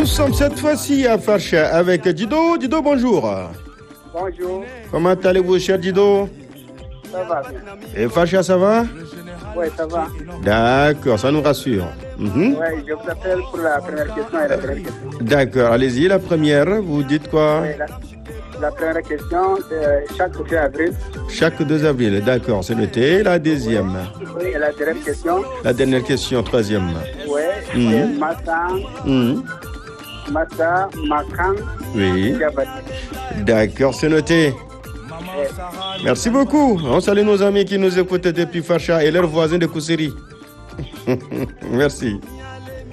Nous sommes cette fois-ci à Facha avec Dido. Dido, bonjour. Bonjour. Comment allez-vous, cher Dido? Ça va bien. Et Facha, ça va? Oui, ça va. D'accord, ça nous rassure. Oui, je vous appelle pour la première question et la deuxième question. D'accord, allez-y, la première, vous dites quoi? Oui, la première question, c'est chaque 2 avril. Chaque 2 avril, d'accord, c'est noté. La deuxième. Oui, et la deuxième question. La dernière question, troisième. Oui, c'est Massa Makan. Oui. Diabati. D'accord, c'est noté. Merci beaucoup. On salue nos amis qui nous écoutent depuis Facha et leurs voisins de Koussiri. Merci.